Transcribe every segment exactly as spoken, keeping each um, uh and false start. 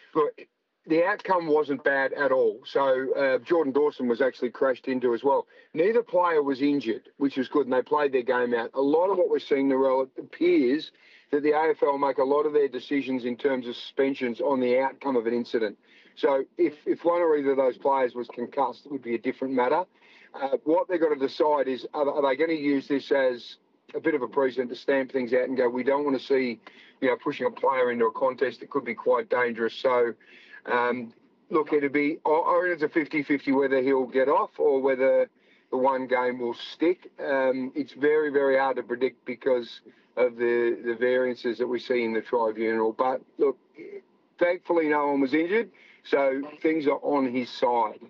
look, the outcome wasn't bad at all. So uh, Jordan Dawson was actually crashed into as well. Neither player was injured, which was good, and they played their game out. A lot of what we're seeing, Narelle, it appears that the A F L make a lot of their decisions in terms of suspensions on the outcome of an incident. So if, if one or either of those players was concussed, it would be a different matter. Uh, what they've got to decide is, are, are they going to use this as a bit of a precedent to stamp things out and go, we don't want to see, you know, pushing a player into a contest that could be quite dangerous. So, um, look, it'll be, I reckon it's a fifty-fifty whether he'll get off or whether the one game will stick. Um, it's very, very hard to predict because of the, the variances that we see in the tribunal. But, look, thankfully no one was injured, so things are on his side.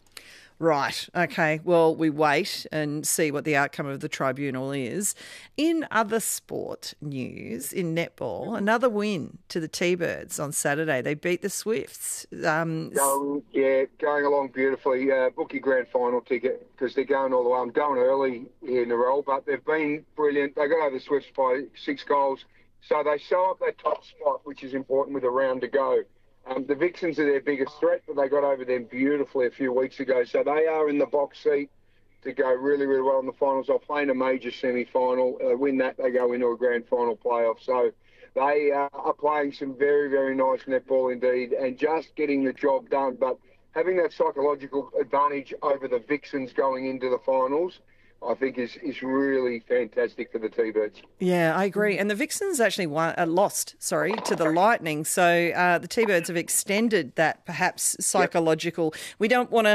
Right. Okay. Well, we wait and see what the outcome of the tribunal is. In other sport news, in netball, another win to the T-Birds on Saturday. They beat the Swifts. Um, going, yeah, going along beautifully. Uh, bookie grand final ticket because they're going all the way. I'm going early here, Narelle, but they've been brilliant. They got over the Swifts by six goals. So they show up their top spot, which is important with a round to go. Um, the Vixens are their biggest threat, but they got over them beautifully a few weeks ago. So they are in the box seat to go really, really well in the finals. They'll play in a major semi-final. Uh, win that, they go into a grand final playoff. So they uh, are playing some very, very nice netball indeed and just getting the job done. But having that psychological advantage over the Vixens going into the finals, I think is is really fantastic for the T-Birds. Yeah, I agree. And the Vixens actually won, uh, lost, sorry, to the Lightning. So uh, the T-Birds have extended that perhaps psychological. Yep. We don't want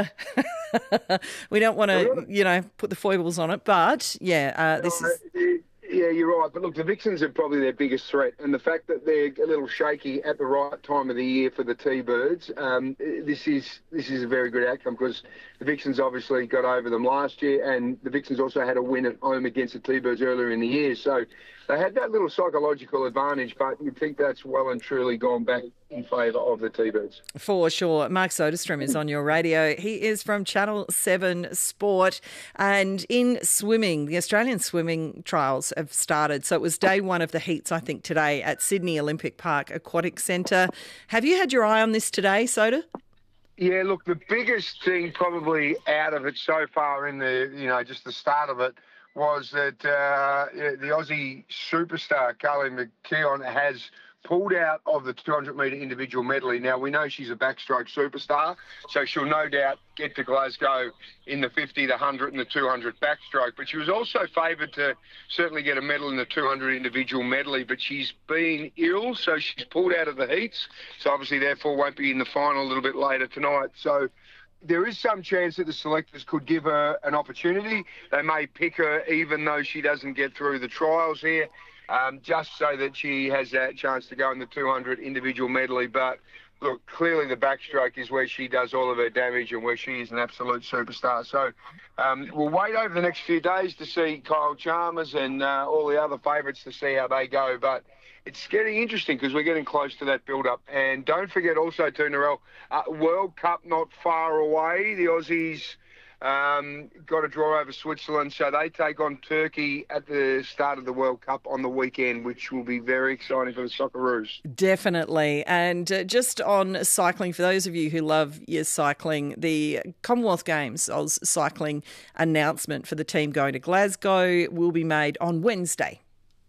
to, we don't want to, you know, put the foibles on it. But yeah, uh, this is. Yeah, you're right. But look, the Vixens are probably their biggest threat. And the fact that they're a little shaky at the right time of the year for the T-Birds, um, this is this is a very good outcome because the Vixens obviously got over them last year and the Vixens also had a win at home against the T-Birds earlier in the year. So they had that little psychological advantage, but you'd think that's well and truly gone back in favour of the T-Birds. For sure. Mark Soderstrom is on your radio. He is from Channel seven Sport. And in swimming, the Australian swimming trials have started. So it was day one of the heats, I think, today at Sydney Olympic Park Aquatic Centre. Have you had your eye on this today, Soda? Yeah, look, the biggest thing probably out of it so far in the, you know, just the start of it was that uh, the Aussie superstar, Carly McKeown, has pulled out of the two hundred metre individual medley. Now, we know she's a backstroke superstar, so she'll no doubt get to Glasgow in the fifty, the one hundred and the two hundred backstroke. But she was also favoured to certainly get a medal in the two hundred individual medley, but she's been ill, so she's pulled out of the heats. So obviously, therefore, won't be in the final a little bit later tonight. So there is some chance that the selectors could give her an opportunity. They may pick her even though she doesn't get through the trials here. Um, just so that she has that chance to go in the two hundred individual medley. But, look, clearly the backstroke is where she does all of her damage and where she is an absolute superstar. So um, we'll wait over the next few days to see Kyle Chalmers and uh, all the other favourites to see how they go. But it's getting interesting because we're getting close to that build-up. And don't forget also, too, Narelle, uh, World Cup not far away. The Aussies Um, got a draw over Switzerland, so they take on Turkey at the start of the World Cup on the weekend, which will be very exciting for the Socceroos. Definitely. And uh, just on cycling, for those of you who love your cycling, the Commonwealth Games Oz cycling announcement for the team going to Glasgow will be made on Wednesday.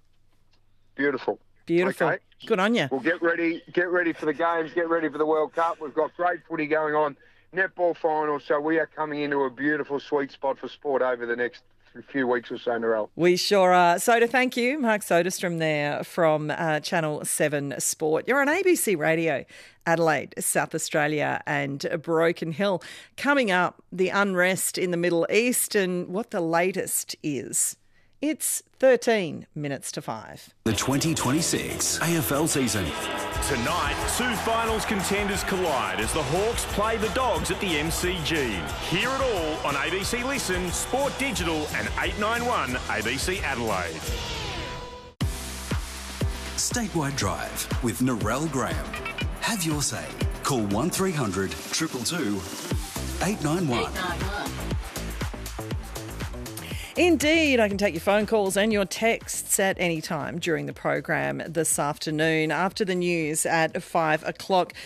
Beautiful. Beautiful. Okay. Good on you. Well, get ready, get ready for the games, get ready for the World Cup. We've got great footy going on. Netball final, so we are coming into a beautiful sweet spot for sport over the next few weeks or so, Narelle. We sure are. Soda, thank you. Mark Soderstrom there from uh, Channel seven Sport. You're on A B C Radio, Adelaide, South Australia and Broken Hill. Coming up, the unrest in the Middle East and what the latest is. It's thirteen minutes to five. The twenty twenty-six A F L season. Tonight, two finals contenders collide as the Hawks play the Dogs at the M C G. Hear it all on A B C Listen, Sport Digital and eight ninety-one A B C Adelaide. Statewide Drive with Narelle Graham. Have your say. Call one three hundred two two two eight nine one. Indeed, I can take your phone calls and your texts at any time during the program this afternoon. After the news at five o'clock,